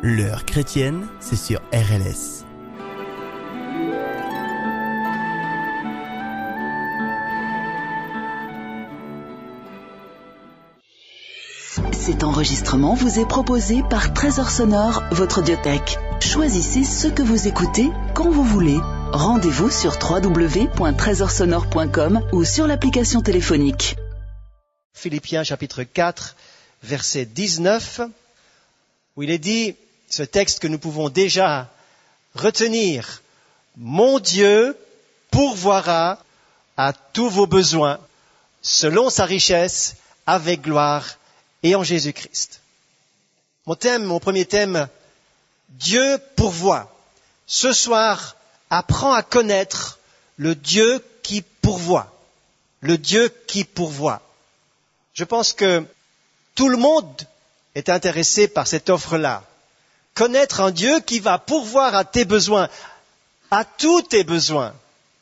L'heure chrétienne, c'est sur RLS. Cet enregistrement vous est proposé par Trésor Sonore, votre audiothèque. Choisissez ce que vous écoutez quand vous voulez. Rendez-vous sur www.trésorsonore.com ou sur l'application téléphonique. Philippiens chapitre 4, verset 19, où il est dit, ce texte que nous pouvons déjà retenir, « Mon Dieu pourvoira à tous vos besoins, selon sa richesse, avec gloire et en Jésus-Christ. » Mon premier thème, Dieu pourvoit. Ce soir, apprends à connaître le Dieu qui pourvoit. Le Dieu qui pourvoit. Je pense que tout le monde est intéressé par cette offre-là. Connaître un Dieu qui va pourvoir à tes besoins, à tous tes besoins,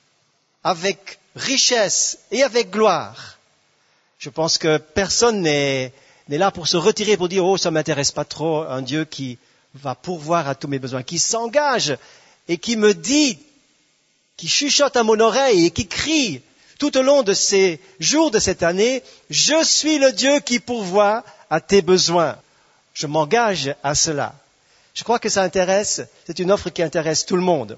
avec richesse et avec gloire. Je pense que personne n'est là pour se retirer, pour dire « Oh, ça ne m'intéresse pas trop, un Dieu qui va pourvoir à tous mes besoins, qui s'engage et qui me dit, qui chuchote à mon oreille et qui crie tout au long de ces jours de cette année, « Je suis le Dieu qui pourvoit à tes besoins. » Je m'engage à cela. Je crois que ça intéresse, c'est une offre qui intéresse tout le monde.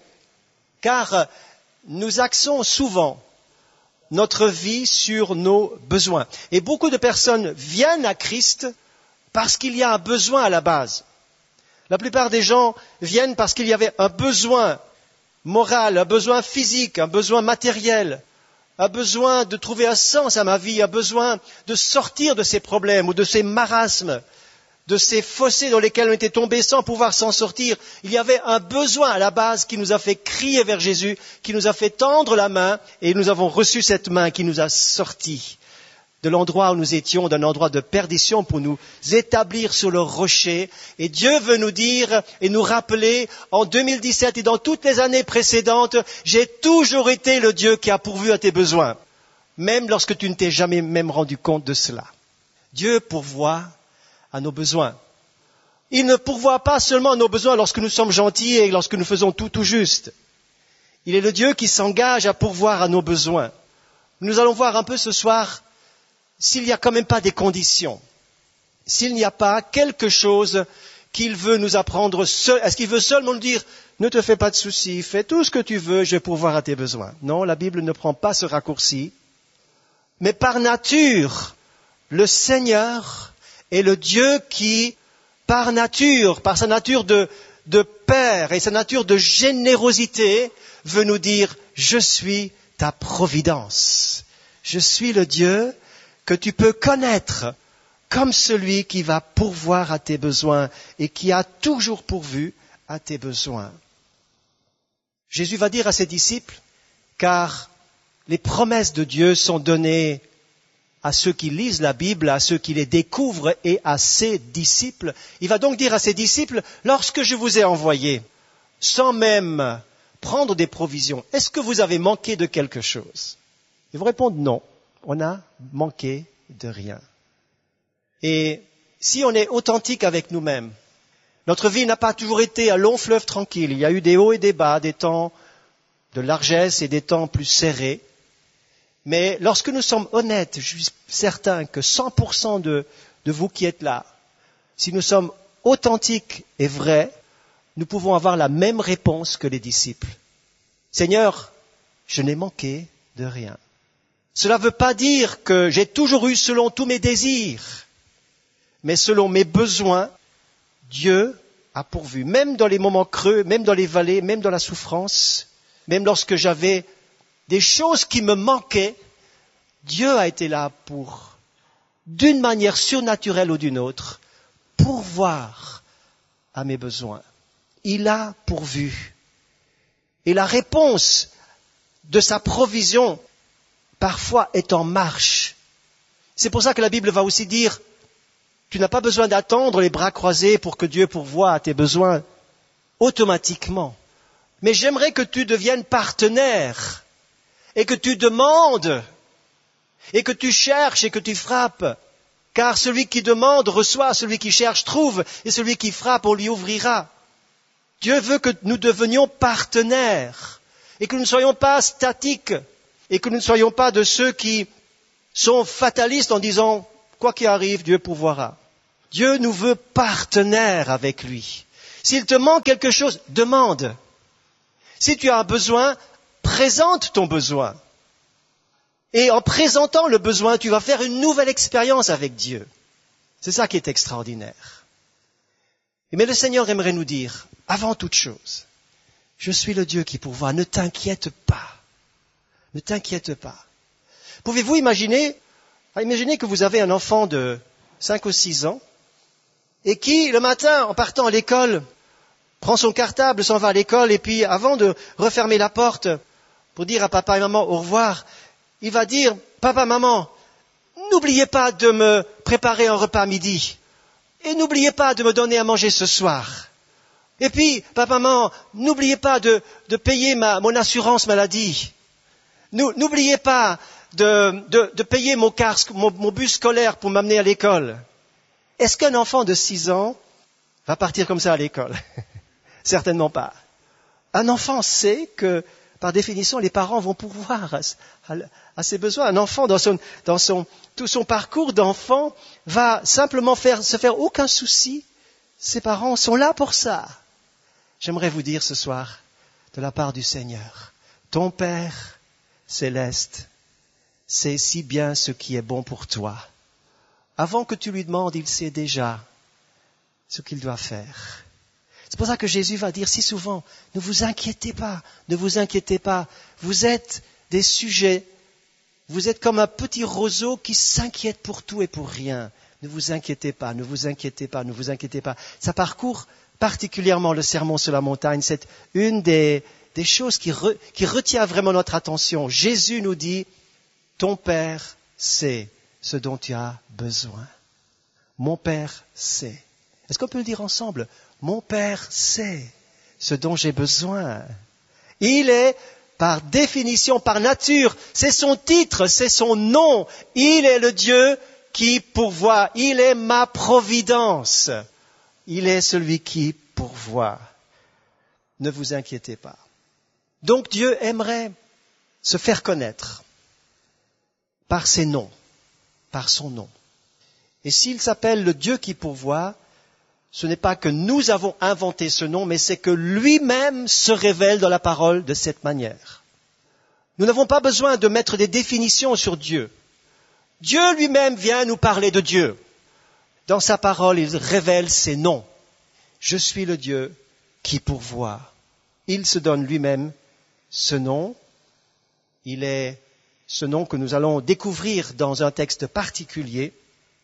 Car nous axons souvent notre vie sur nos besoins. Et beaucoup de personnes viennent à Christ parce qu'il y a un besoin à la base. La plupart des gens viennent parce qu'il y avait un besoin moral, un besoin physique, un besoin matériel, un besoin de trouver un sens à ma vie, un besoin de sortir de ces problèmes ou de ces marasmes, de ces fossés dans lesquels on était tombés sans pouvoir s'en sortir. Il y avait un besoin à la base qui nous a fait crier vers Jésus, qui nous a fait tendre la main, et nous avons reçu cette main qui nous a sortis de l'endroit où nous étions, d'un endroit de perdition, pour nous établir sur le rocher. Et Dieu veut nous dire et nous rappeler, en 2017 et dans toutes les années précédentes, j'ai toujours été le Dieu qui a pourvu à tes besoins, même lorsque tu ne t'es jamais même rendu compte de cela. Dieu pourvoit à nos besoins. Il ne pourvoit pas seulement à nos besoins lorsque nous sommes gentils et lorsque nous faisons tout juste. Il est le Dieu qui s'engage à pourvoir à nos besoins. Nous allons voir un peu ce soir s'il n'y a quand même pas des conditions, s'il n'y a pas quelque chose qu'il veut nous apprendre seul. Est-ce qu'il veut seulement nous dire « Ne te fais pas de soucis, fais tout ce que tu veux, je vais pourvoir à tes besoins ». Non, la Bible ne prend pas ce raccourci. Mais par nature, le Seigneur est le Dieu qui, par nature, par sa nature de Père et sa nature de générosité, veut nous dire « Je suis ta providence ». Je suis le Dieu que tu peux connaître comme celui qui va pourvoir à tes besoins et qui a toujours pourvu à tes besoins. Jésus va dire à ses disciples, car les promesses de Dieu sont données à ceux qui lisent la Bible, à ceux qui les découvrent et à ses disciples. Il va donc dire à ses disciples, lorsque je vous ai envoyés, sans même prendre des provisions, est-ce que vous avez manqué de quelque chose? Ils vont répondre non, on n'a manqué de rien. Et si on est authentique avec nous-mêmes, notre vie n'a pas toujours été un long fleuve tranquille. Il y a eu des hauts et des bas, des temps de largesse et des temps plus serrés. Mais lorsque nous sommes honnêtes, je suis certain que 100% de vous qui êtes là, si nous sommes authentiques et vrais, nous pouvons avoir la même réponse que les disciples. Seigneur, je n'ai manqué de rien. Cela ne veut pas dire que j'ai toujours eu selon tous mes désirs, mais selon mes besoins, Dieu a pourvu. Même dans les moments creux, même dans les vallées, même dans la souffrance, même lorsque j'avais des choses qui me manquaient, Dieu a été là pour, d'une manière surnaturelle ou d'une autre, pourvoir à mes besoins. Il a pourvu. Et la réponse de sa provision, parfois, est en marche. C'est pour ça que la Bible va aussi dire, tu n'as pas besoin d'attendre les bras croisés pour que Dieu pourvoie à tes besoins automatiquement. Mais j'aimerais que tu deviennes partenaire et que tu demandes et que tu cherches et que tu frappes Car celui qui demande reçoit, celui qui cherche trouve, et celui qui frappe, on lui ouvrira. Dieu veut que nous devenions partenaires, et que nous ne soyons pas statiques, et que nous ne soyons pas de ceux qui sont fatalistes en disant, quoi qu'il arrive, Dieu pourvoira. Dieu nous veut partenaires avec lui. S'il te manque quelque chose, demande. Si tu as un besoin, présente ton besoin. Et en présentant le besoin, tu vas faire une nouvelle expérience avec Dieu. C'est ça qui est extraordinaire. Mais le Seigneur aimerait nous dire, avant toute chose, je suis le Dieu qui pourvoit, ne t'inquiète pas. Ne t'inquiète pas. Pouvez-vous imaginer que vous avez un enfant de 5 ou 6 ans et qui, le matin, en partant à l'école, prend son cartable, s'en va à l'école et puis, avant de refermer la porte pour dire à papa et maman au revoir, il va dire, papa, maman, n'oubliez pas de me préparer un repas midi et n'oubliez pas de me donner à manger ce soir. Et puis, papa, maman, n'oubliez pas de payer mon assurance maladie. N'oubliez pas de payer mon bus scolaire pour m'amener à l'école. Est-ce qu'un enfant de 6 ans va partir comme ça à l'école? Certainement pas. Un enfant sait que, par définition, les parents vont pourvoir à ses besoins. Un enfant, tout son parcours d'enfant, va simplement se faire aucun souci. Ses parents sont là pour ça. J'aimerais vous dire ce soir, de la part du Seigneur, ton Père céleste sait si bien ce qui est bon pour toi. Avant que tu lui demandes, il sait déjà ce qu'il doit faire. C'est pour ça que Jésus va dire si souvent, ne vous inquiétez pas, ne vous inquiétez pas. Vous êtes des sujets, vous êtes comme un petit roseau qui s'inquiète pour tout et pour rien. Ne vous inquiétez pas, ne vous inquiétez pas, ne vous inquiétez pas. Ça parcourt particulièrement le sermon sur la montagne. C'est une des choses qui retient vraiment notre attention. Jésus nous dit, ton Père sait ce dont tu as besoin. Mon Père sait. Est-ce qu'on peut le dire ensemble? Mon Père sait ce dont j'ai besoin. Il est, par définition, par nature, c'est son titre, c'est son nom. Il est le Dieu qui pourvoit. Il est ma providence. Il est celui qui pourvoit. Ne vous inquiétez pas. Donc Dieu aimerait se faire connaître par ses noms, par son nom. Et s'il s'appelle le Dieu qui pourvoit, ce n'est pas que nous avons inventé ce nom, mais c'est que lui-même se révèle dans la parole de cette manière. Nous n'avons pas besoin de mettre des définitions sur Dieu. Dieu lui-même vient nous parler de Dieu. Dans sa parole, il révèle ses noms. Je suis le Dieu qui pourvoit. Il se donne lui-même ce nom. Il est ce nom que nous allons découvrir dans un texte particulier.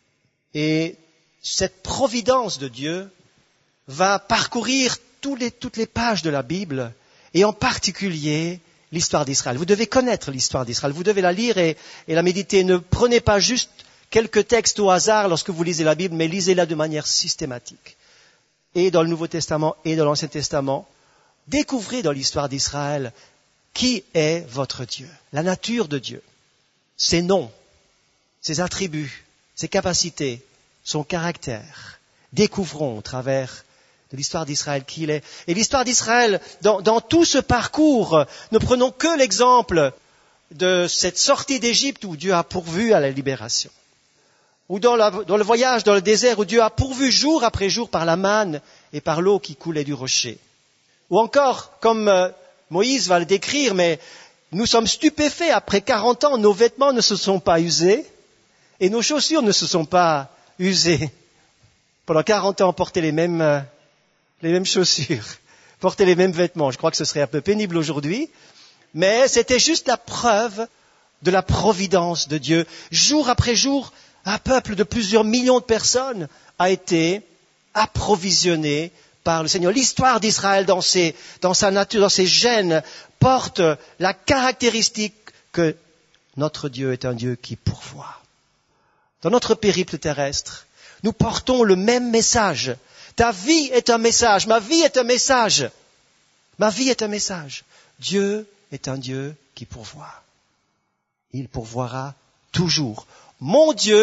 Et cette providence de Dieu va parcourir toutes les pages de la Bible, et en particulier l'histoire d'Israël. Vous devez connaître l'histoire d'Israël, vous devez la lire et la méditer. Ne prenez pas juste quelques textes au hasard lorsque vous lisez la Bible, mais lisez-la de manière systématique. Et dans le Nouveau Testament et dans l'Ancien Testament, découvrez dans l'histoire d'Israël qui est votre Dieu, la nature de Dieu, ses noms, ses attributs, ses capacités, son caractère. Découvrons au travers de l'histoire d'Israël qui il est. Et l'histoire d'Israël, dans tout ce parcours, ne prenons que l'exemple de cette sortie d'Égypte où Dieu a pourvu à la libération. Ou dans le voyage dans le désert où Dieu a pourvu jour après jour par la manne et par l'eau qui coulait du rocher. Ou encore, comme Moïse va le décrire, mais nous sommes stupéfaits, après 40 ans, nos vêtements ne se sont pas usés et nos chaussures ne se sont pas usées. Pendant 40 ans, on portait les mêmes chaussures, portait les mêmes vêtements. Je crois que ce serait un peu pénible aujourd'hui, mais c'était juste la preuve de la providence de Dieu. Jour après jour, un peuple de plusieurs millions de personnes a été approvisionné par le Seigneur. L'histoire d'Israël dans sa nature, dans ses gènes, porte la caractéristique que notre Dieu est un Dieu qui pourvoit. Dans notre périple terrestre, nous portons le même message. Ta vie est un message, ma vie est un message. Ma vie est un message. Dieu est un Dieu qui pourvoit. Il pourvoira toujours. Mon Dieu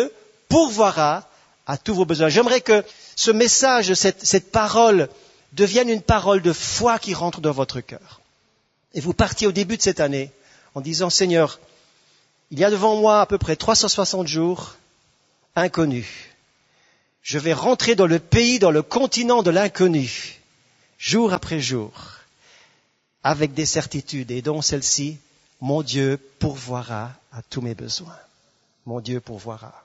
pourvoira à tous vos besoins. J'aimerais que ce message, cette parole, devienne une parole de foi qui rentre dans votre cœur. Et vous partiez au début de cette année en disant, Seigneur, il y a devant moi à peu près 360 jours inconnus. Je vais rentrer dans le pays, dans le continent de l'inconnu, jour après jour, avec des certitudes, et dont celle-ci, mon Dieu pourvoira à tous mes besoins. Mon Dieu pourvoira.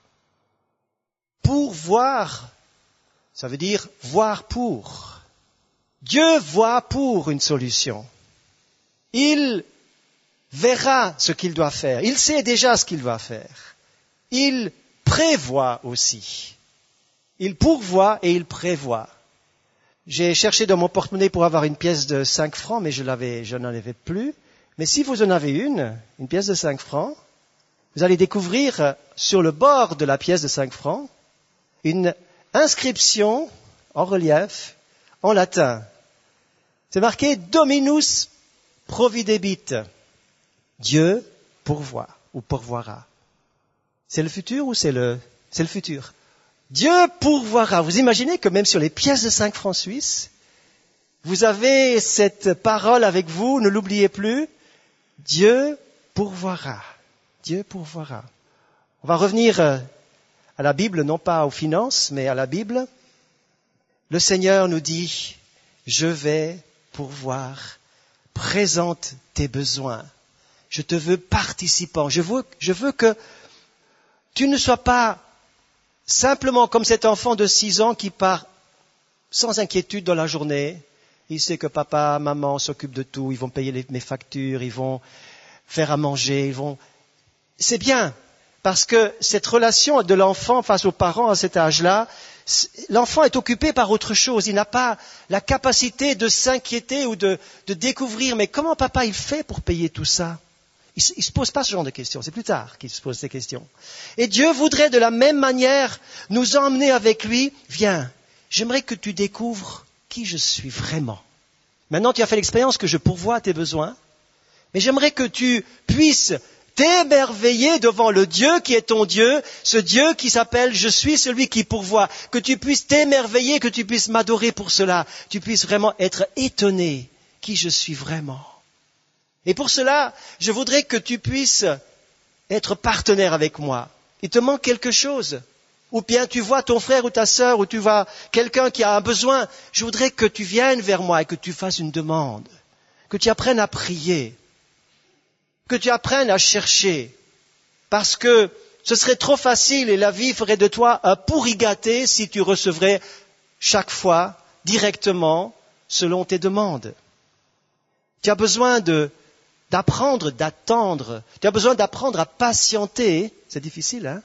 Pourvoir, ça veut dire voir pour. Dieu voit pour une solution. Il verra ce qu'il doit faire. Il sait déjà ce qu'il va faire. Il prévoit aussi. Il pourvoit et il prévoit. J'ai cherché dans mon porte-monnaie pour avoir une pièce de 5 francs, mais je n'en avais plus. Mais si vous en avez une pièce de 5 francs, vous allez découvrir sur le bord de la pièce de 5 francs une inscription en relief en latin. C'est marqué Dominus providebit. Dieu pourvoit ou pourvoira. C'est le futur ou c'est le futur? Dieu pourvoira. Vous imaginez que même sur les pièces de 5 francs suisses, vous avez cette parole avec vous, ne l'oubliez plus. Dieu pourvoira. Dieu pourvoira. On va revenir à la Bible, non pas aux finances, mais à la Bible. Le Seigneur nous dit, je vais pourvoir, présente tes besoins. Je te veux participant. Je veux que tu ne sois pas simplement comme cet enfant de 6 ans qui part sans inquiétude dans la journée. Il sait que papa, maman s'occupent de tout, ils vont payer mes factures, ils vont faire à manger, C'est bien, parce que cette relation de l'enfant face aux parents à cet âge-là, l'enfant est occupé par autre chose. Il n'a pas la capacité de s'inquiéter ou de découvrir, mais comment papa il fait pour payer tout ça? Il ne se pose pas ce genre de questions, c'est plus tard qu'il se pose ces questions. Et Dieu voudrait de la même manière nous emmener avec lui. Viens, j'aimerais que tu découvres qui je suis vraiment. Maintenant, tu as fait l'expérience que je pourvois à tes besoins, mais j'aimerais que tu puisses t'émerveiller devant le Dieu qui est ton Dieu, ce Dieu qui s'appelle « Je suis celui qui pourvoit », que tu puisses t'émerveiller, que tu puisses m'adorer pour cela, tu puisses vraiment être étonné qui je suis vraiment. Et pour cela, je voudrais que tu puisses être partenaire avec moi. Il te manque quelque chose. Ou bien tu vois ton frère ou ta sœur, ou tu vois quelqu'un qui a un besoin. Je voudrais que tu viennes vers moi et que tu fasses une demande. Que tu apprennes à prier. Que tu apprennes à chercher. Parce que ce serait trop facile et la vie ferait de toi un pourri gâté si tu recevrais chaque fois directement selon tes demandes. Tu as besoin d'apprendre, d'attendre. Tu as besoin d'apprendre à patienter. C'est difficile, hein?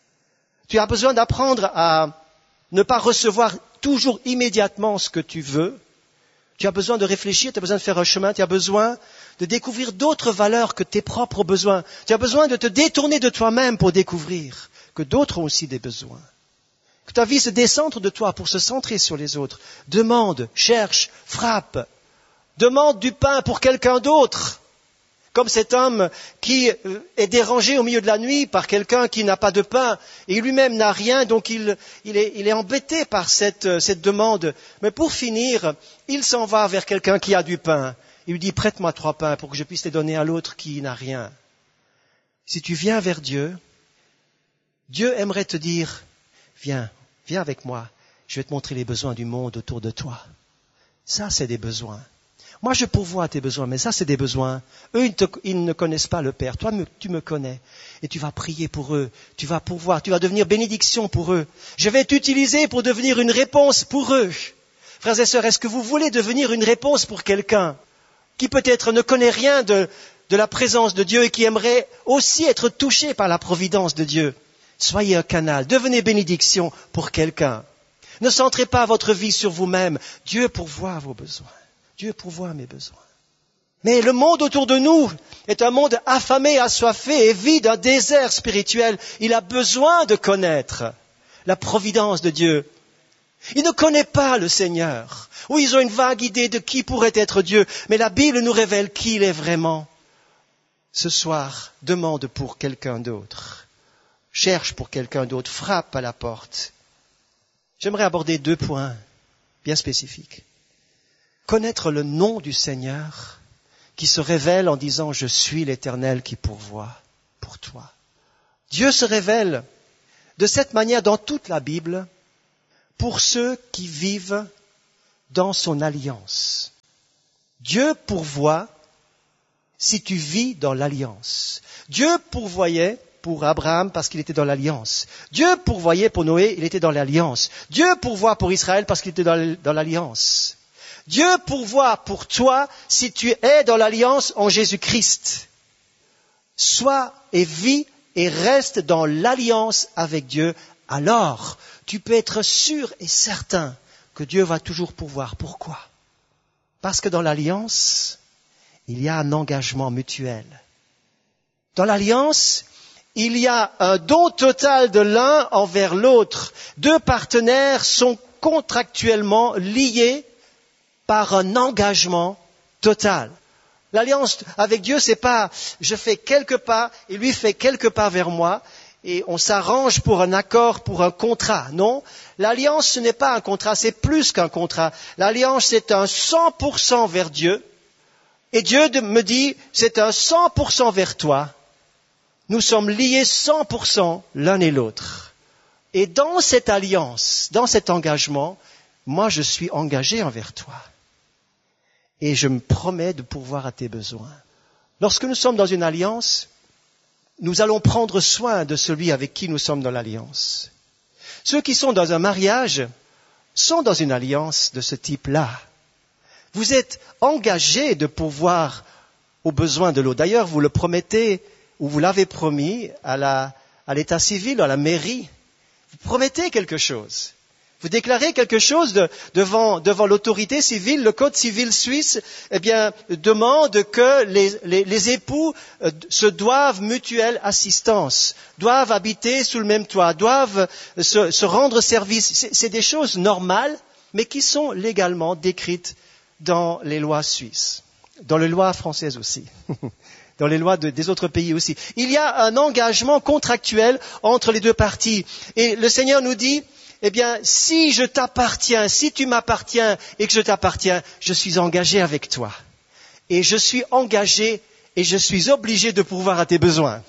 Tu as besoin d'apprendre à ne pas recevoir toujours immédiatement ce que tu veux. Tu as besoin de réfléchir, tu as besoin de faire un chemin, tu as besoin de découvrir d'autres valeurs que tes propres besoins. Tu as besoin de te détourner de toi-même pour découvrir que d'autres ont aussi des besoins. Que ta vie se décentre de toi pour se centrer sur les autres. Demande, cherche, frappe. Demande du pain pour quelqu'un d'autre. Comme cet homme qui est dérangé au milieu de la nuit par quelqu'un qui n'a pas de pain et lui-même n'a rien, donc il est embêté par cette demande. Mais pour finir, il s'en va vers quelqu'un qui a du pain. Il lui dit, prête-moi 3 pains pour que je puisse les donner à l'autre qui n'a rien. Si tu viens vers Dieu, Dieu aimerait te dire, viens avec moi, je vais te montrer les besoins du monde autour de toi. Ça, c'est des besoins. Moi, je pourvois à tes besoins, mais ça, c'est des besoins. Eux, ils ne connaissent pas le Père. Toi, tu me connais. Et tu vas prier pour eux. Tu vas pourvoir. Tu vas devenir bénédiction pour eux. Je vais t'utiliser pour devenir une réponse pour eux. Frères et sœurs, est-ce que vous voulez devenir une réponse pour quelqu'un qui peut-être ne connaît rien de la présence de Dieu et qui aimerait aussi être touché par la providence de Dieu? Soyez un canal. Devenez bénédiction pour quelqu'un. Ne centrez pas votre vie sur vous-même. Dieu pourvoit vos besoins. Dieu pourvoit mes besoins. Mais le monde autour de nous est un monde affamé, assoiffé et vide, un désert spirituel. Il a besoin de connaître la providence de Dieu. Il ne connaît pas le Seigneur. Oui, ils ont une vague idée de qui pourrait être Dieu, mais la Bible nous révèle qui il est vraiment. Ce soir, demande pour quelqu'un d'autre. cherche pour quelqu'un d'autre, frappe à la porte. J'aimerais aborder 2 points bien spécifiques. Connaître le nom du Seigneur qui se révèle en disant « Je suis l'Éternel qui pourvoit pour toi ». Dieu se révèle de cette manière dans toute la Bible pour ceux qui vivent dans son alliance. Dieu pourvoit si tu vis dans l'alliance. Dieu pourvoyait pour Abraham parce qu'il était dans l'alliance. Dieu pourvoyait pour Noé, il était dans l'alliance. Dieu pourvoit pour Israël parce qu'il était dans l'alliance. Dieu pourvoit pour toi si tu es dans l'alliance en Jésus-Christ. Sois et vis et reste dans l'alliance avec Dieu, alors tu peux être sûr et certain que Dieu va toujours pourvoir. Pourquoi? Parce que dans l'alliance, il y a un engagement mutuel. Dans l'alliance, il y a un don total de l'un envers l'autre. 2 partenaires sont contractuellement liés par un engagement total. L'alliance avec Dieu, c'est pas je fais quelques pas et lui fait quelques pas vers moi et on s'arrange pour un accord, pour un contrat. Non, l'alliance ce n'est pas un contrat, c'est plus qu'un contrat. L'alliance c'est un 100% vers Dieu et Dieu me dit c'est un 100% vers toi. Nous sommes liés 100% l'un et l'autre. Et dans cette alliance, dans cet engagement, moi je suis engagé envers toi. Et je me promets de pourvoir à tes besoins. Lorsque nous sommes dans une alliance, nous allons prendre soin de celui avec qui nous sommes dans l'alliance. Ceux qui sont dans un mariage sont dans une alliance de ce type-là. Vous êtes engagés de pourvoir aux besoins de l'autre. D'ailleurs, vous le promettez, ou vous l'avez promis à l'état civil, à la mairie. Vous promettez quelque chose. Vous déclarez quelque chose devant l'autorité civile. Le Code civil suisse, demande que les époux se doivent mutuelle assistance, doivent habiter sous le même toit, doivent se rendre service. C'est des choses normales, mais qui sont légalement décrites dans les lois suisses, dans les lois françaises aussi, dans les lois des autres pays aussi. Il y a un engagement contractuel entre les 2 parties. Et le Seigneur nous dit, si je t'appartiens, si tu m'appartiens et que je t'appartiens, je suis engagé avec toi. Et je suis engagé et je suis obligé de pourvoir à tes besoins.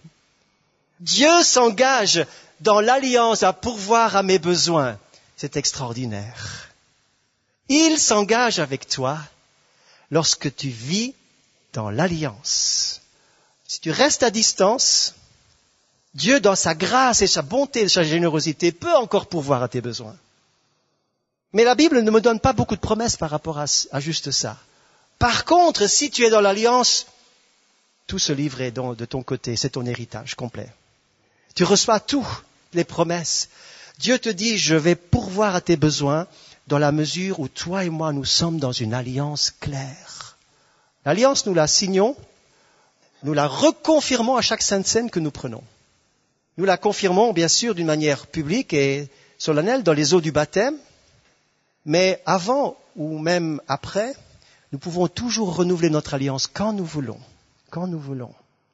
Dieu s'engage dans l'alliance à pourvoir à mes besoins. C'est extraordinaire. Il s'engage avec toi lorsque tu vis dans l'alliance. Si tu restes à distance, Dieu, dans sa grâce et sa bonté et sa générosité, peut encore pourvoir à tes besoins. Mais la Bible ne me donne pas beaucoup de promesses par rapport à juste ça. Par contre, si tu es dans l'alliance, tout se livre est de ton côté, c'est ton héritage complet. Tu reçois toutes les promesses. Dieu te dit, je vais pourvoir à tes besoins dans la mesure où toi et moi, nous sommes dans une alliance claire. L'alliance, nous la signons, nous la reconfirmons à chaque sainte scène que nous prenons. Nous la confirmons, bien sûr, d'une manière publique et solennelle dans les eaux du baptême, mais avant ou même après, nous pouvons toujours renouveler notre alliance quand nous voulons. Quand nous voulons.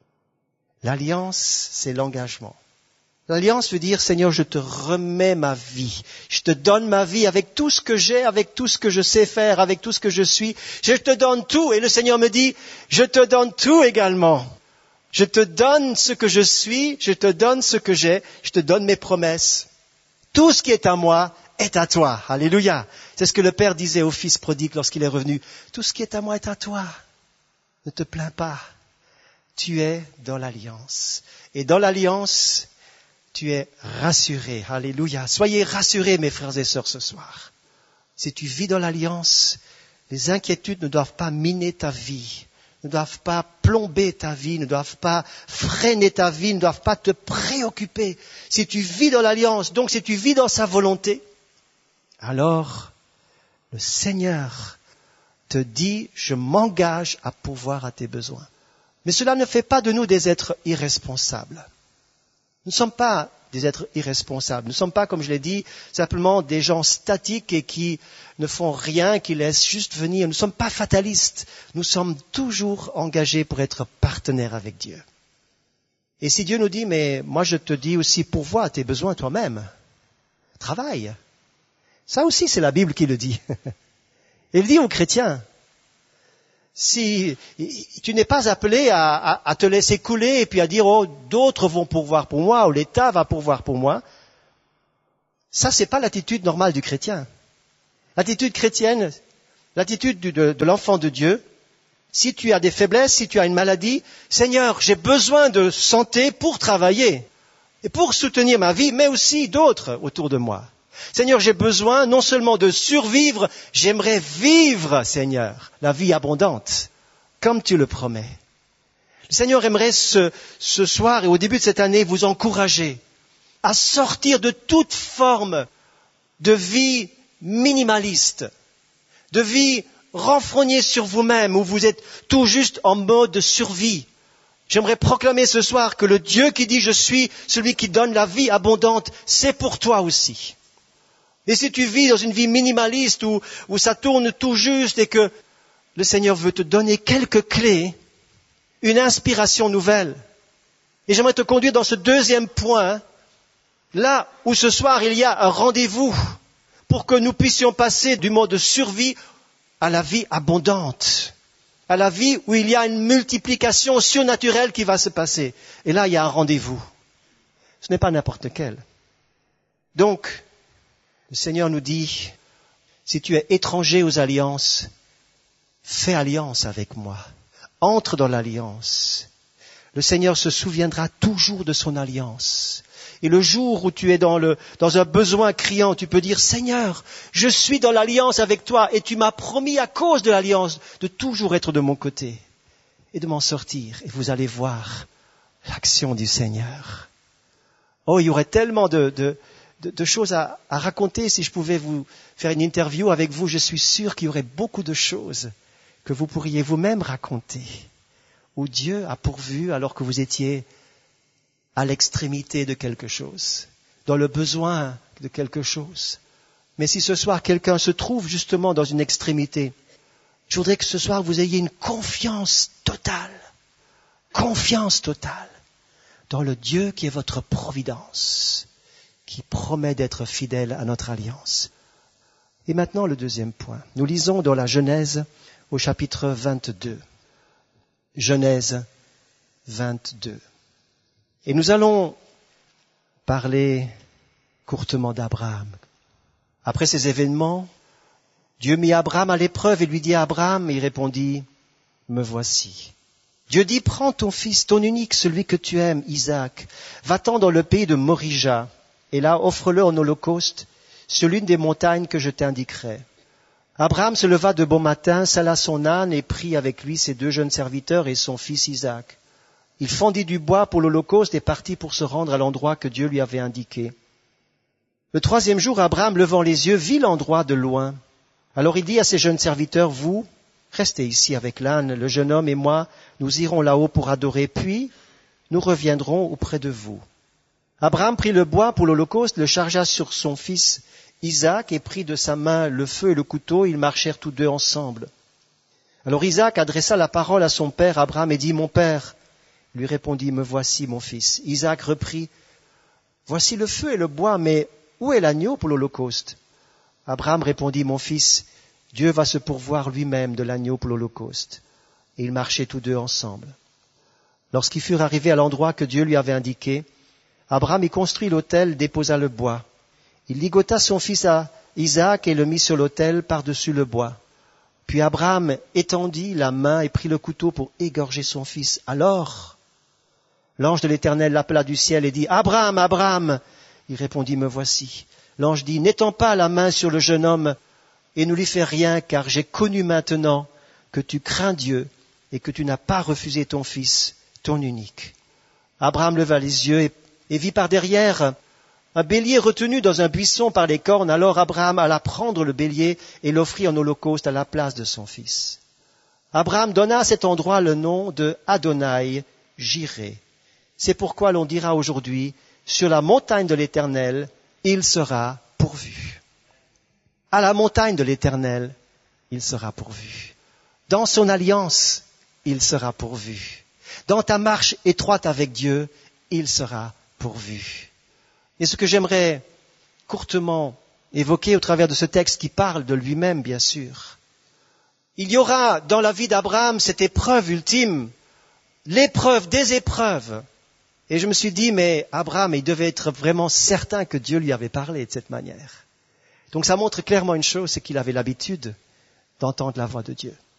L'alliance, c'est l'engagement. L'alliance veut dire, Seigneur, je te remets ma vie. Je te donne ma vie avec tout ce que j'ai, avec tout ce que je sais faire, avec tout ce que je suis. Je te donne tout. Et le Seigneur me dit, je te donne tout également. Je te donne ce que je suis, je te donne ce que j'ai, je te donne mes promesses. Tout ce qui est à moi est à toi. Alléluia. C'est ce que le Père disait au Fils prodigue lorsqu'il est revenu. Tout ce qui est à moi est à toi. Ne te plains pas. Tu es dans l'alliance. Et dans l'alliance, tu es rassuré. Alléluia. Soyez rassurés, mes frères et sœurs, ce soir. Si tu vis dans l'alliance, les inquiétudes ne doivent pas miner ta vie. Ne doivent pas plomber ta vie, ne doivent pas freiner ta vie, ne doivent pas te préoccuper. Si tu vis dans l'alliance, donc si tu vis dans sa volonté, alors le Seigneur te dit, je m'engage à pourvoir à tes besoins. Mais cela ne fait pas de nous des êtres irresponsables. Nous ne sommes pas des êtres irresponsables. Nous ne sommes pas, comme je l'ai dit, simplement des gens statiques et qui ne font rien, qui laissent juste venir. Nous ne sommes pas fatalistes. Nous sommes toujours engagés pour être partenaires avec Dieu. Et si Dieu nous dit, mais moi je te dis aussi, pourvois tes besoins toi-même. Travaille. Ça aussi, c'est la Bible qui le dit. Il dit aux chrétiens, si tu n'es pas appelé à te laisser couler et puis à dire, oh, d'autres vont pourvoir pour moi, ou l'État va pourvoir pour moi, ça, c'est pas l'attitude normale du chrétien. L'attitude chrétienne, l'attitude de l'enfant de Dieu, si tu as des faiblesses, si tu as une maladie, Seigneur, j'ai besoin de santé pour travailler et pour soutenir ma vie, mais aussi d'autres autour de moi. Seigneur, j'ai besoin non seulement de survivre, j'aimerais vivre, Seigneur, la vie abondante, comme tu le promets. Le Seigneur aimerait ce soir et au début de cette année vous encourager à sortir de toute forme de vie minimaliste, de vie renfrognée sur vous-même, où vous êtes tout juste en mode de survie. J'aimerais proclamer ce soir que le Dieu qui dit « Je suis celui qui donne la vie abondante », c'est pour toi aussi. Et si tu vis dans une vie minimaliste où ça tourne tout juste et que le Seigneur veut te donner quelques clés, une inspiration nouvelle. Et j'aimerais te conduire dans ce deuxième point, là où ce soir il y a un rendez-vous pour que nous puissions passer du mode de survie à la vie abondante, à la vie où il y a une multiplication surnaturelle qui va se passer. Et là, il y a un rendez-vous. Ce n'est pas n'importe quel. Donc, le Seigneur nous dit, si tu es étranger aux alliances, fais alliance avec moi. Entre dans l'alliance. Le Seigneur se souviendra toujours de son alliance. Et le jour où tu es dans un besoin criant, tu peux dire, Seigneur, je suis dans l'alliance avec toi et tu m'as promis à cause de l'alliance de toujours être de mon côté et de m'en sortir. Et vous allez voir l'action du Seigneur. Oh, il y aurait tellement de choses à raconter si je pouvais vous faire une interview avec vous. Je suis sûr qu'il y aurait beaucoup de choses que vous pourriez vous-même raconter, où Dieu a pourvu alors que vous étiez à l'extrémité de quelque chose, dans le besoin de quelque chose. Mais si ce soir quelqu'un se trouve justement dans une extrémité, je voudrais que ce soir vous ayez une confiance totale dans le Dieu qui est votre providence, qui promet d'être fidèle à notre alliance. Et maintenant le deuxième point. Nous lisons dans la Genèse au chapitre 22. Genèse 22. Et nous allons parler courtement d'Abraham. Après ces événements, Dieu mit Abraham à l'épreuve et lui dit à Abraham, et il répondit, « Me voici. » Dieu dit, « Prends ton fils, ton unique, celui que tu aimes, Isaac, va-t'en dans le pays de Morija, et là offre-le en holocauste sur l'une des montagnes que je t'indiquerai. » Abraham se leva de bon matin, sella son âne et prit avec lui ses 2 jeunes serviteurs et son fils Isaac. Il fendit du bois pour l'holocauste et partit pour se rendre à l'endroit que Dieu lui avait indiqué. Le 3e jour, Abraham, levant les yeux, vit l'endroit de loin. Alors il dit à ses jeunes serviteurs, « Vous, restez ici avec l'âne, le jeune homme et moi, nous irons là-haut pour adorer, puis nous reviendrons auprès de vous. » Abraham prit le bois pour l'holocauste, le chargea sur son fils Isaac et prit de sa main le feu et le couteau, ils marchèrent tous deux ensemble. Alors Isaac adressa la parole à son père Abraham et dit, « Mon père !» lui répondit, « Me voici, mon fils. » Isaac reprit, « Voici le feu et le bois, mais où est l'agneau pour l'holocauste ?» Abraham répondit, « Mon fils, Dieu va se pourvoir lui-même de l'agneau pour l'holocauste. » Et ils marchaient tous deux ensemble. Lorsqu'ils furent arrivés à l'endroit que Dieu lui avait indiqué, Abraham y construit l'autel, déposa le bois. Il ligota son fils à Isaac et le mit sur l'autel par-dessus le bois. Puis Abraham étendit la main et prit le couteau pour égorger son fils. Alors, l'ange de l'Éternel l'appela du ciel et dit, « Abraham, Abraham !» Il répondit, « Me voici. » L'ange dit, « N'étends pas la main sur le jeune homme et ne lui fais rien, car j'ai connu maintenant que tu crains Dieu et que tu n'as pas refusé ton fils, ton unique. » Abraham leva les yeux et vit par derrière un bélier retenu dans un buisson par les cornes. Alors Abraham alla prendre le bélier et l'offrit en holocauste à la place de son fils. Abraham donna à cet endroit le nom de Adonai Jireh. C'est pourquoi l'on dira aujourd'hui, sur la montagne de l'Éternel, il sera pourvu. À la montagne de l'Éternel, il sera pourvu. Dans son alliance, il sera pourvu. Dans ta marche étroite avec Dieu, il sera pourvu. Et ce que j'aimerais courtement évoquer au travers de ce texte qui parle de lui-même, bien sûr. Il y aura dans la vie d'Abraham cette épreuve ultime, l'épreuve des épreuves. Et je me suis dit, mais Abraham, il devait être vraiment certain que Dieu lui avait parlé de cette manière. Donc ça montre clairement une chose, c'est qu'il avait l'habitude d'entendre la voix de Dieu.